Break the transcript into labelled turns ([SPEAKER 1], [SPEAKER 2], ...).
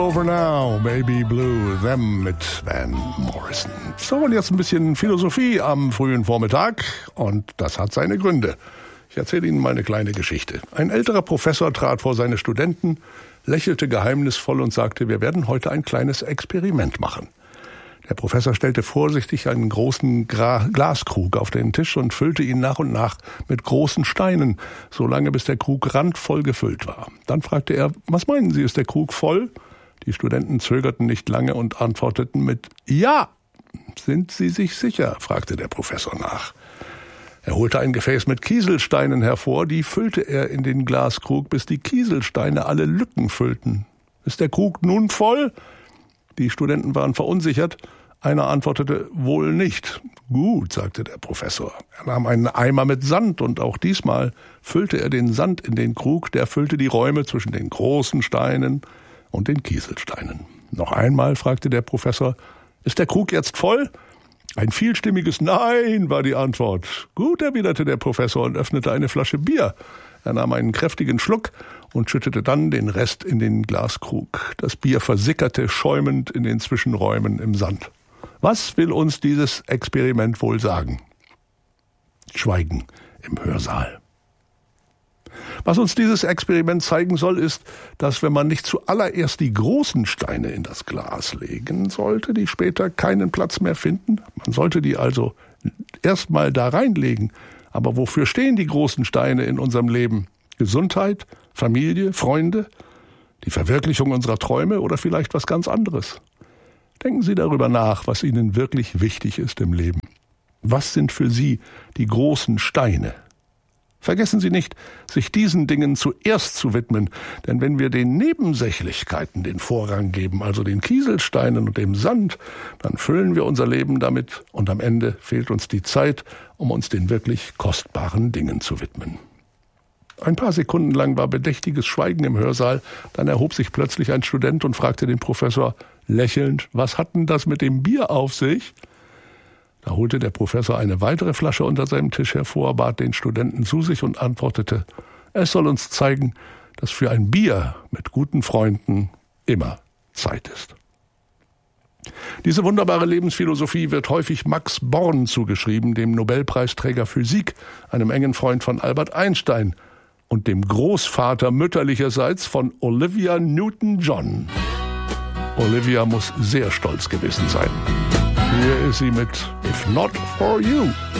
[SPEAKER 1] Over Now, Baby Blue, Them mit Van Morrison. So, und jetzt ein bisschen Philosophie am frühen Vormittag. Und das hat seine Gründe. Ich erzähle Ihnen mal eine kleine Geschichte. Ein älterer Professor trat vor seine Studenten, lächelte geheimnisvoll und sagte, wir werden heute ein kleines Experiment machen. Der Professor stellte vorsichtig einen großen Glaskrug auf den Tisch und füllte ihn nach und nach mit großen Steinen, solange bis der Krug randvoll gefüllt war. Dann fragte er, was meinen Sie, ist der Krug voll? Die Studenten zögerten nicht lange und antworteten mit Ja. Sind Sie sich sicher? Fragte der Professor nach. Er holte ein Gefäß mit Kieselsteinen hervor, die füllte er in den Glaskrug, bis die Kieselsteine alle Lücken füllten. Ist der Krug nun voll? Die Studenten waren verunsichert. Einer antwortete, wohl nicht. Gut, sagte der Professor. Er nahm einen Eimer mit Sand und auch diesmal füllte er den Sand in den Krug, der füllte die Räume zwischen den großen Steinen und den Kieselsteinen. Noch einmal fragte der Professor, ist der Krug jetzt voll? Ein vielstimmiges Nein war die Antwort. Gut, erwiderte der Professor und öffnete eine Flasche Bier. Er nahm einen kräftigen Schluck und schüttete dann den Rest in den Glaskrug. Das Bier versickerte schäumend in den Zwischenräumen im Sand. Was will uns dieses Experiment wohl sagen? Schweigen im Hörsaal. Was uns dieses Experiment zeigen soll, ist, dass wenn man nicht zuallererst die großen Steine in das Glas legen sollte, die später keinen Platz mehr finden. Man sollte die also erstmal da reinlegen. Aber wofür stehen die großen Steine in unserem Leben? Gesundheit, Familie, Freunde, die Verwirklichung unserer Träume oder vielleicht was ganz anderes? Denken Sie darüber nach, was Ihnen wirklich wichtig ist im Leben. Was sind für Sie die großen Steine? Vergessen Sie nicht, sich diesen Dingen zuerst zu widmen, denn wenn wir den Nebensächlichkeiten den Vorrang geben, also den Kieselsteinen und dem Sand, dann füllen wir unser Leben damit und am Ende fehlt uns die Zeit, um uns den wirklich kostbaren Dingen zu widmen. Ein paar Sekunden lang war bedächtiges Schweigen im Hörsaal, dann erhob sich plötzlich ein Student und fragte den Professor lächelnd, was hat denn das mit dem Bier auf sich? Da holte der Professor eine weitere Flasche unter seinem Tisch hervor, bat den Studenten zu sich und antwortete, es soll uns zeigen, dass für ein Bier mit guten Freunden immer Zeit ist. Diese wunderbare Lebensphilosophie wird häufig Max Born zugeschrieben, dem Nobelpreisträger Physik, einem engen Freund von Albert Einstein und dem Großvater mütterlicherseits von Olivia Newton-John. Olivia muss sehr stolz gewesen sein. Hier ist sie mit If Not For You.